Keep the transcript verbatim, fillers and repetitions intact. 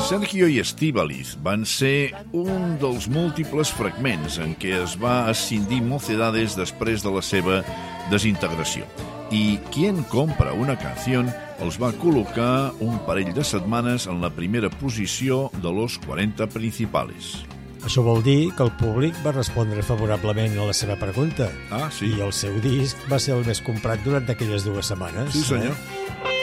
Sergio i Estíbaliz van ser un dels múltiples fragments en què es va escindir Mocedades després de la seva desintegració. I Quien compra una canción els va col·locar un parell de setmanes en la primera posició de los cuarenta principales. Això vol dir que el públic va respondre favorablement a la seva pregunta. Ah, sí. I el seu disc va ser el més comprat durant aquelles dues setmanes. Sí, senyor. Eh?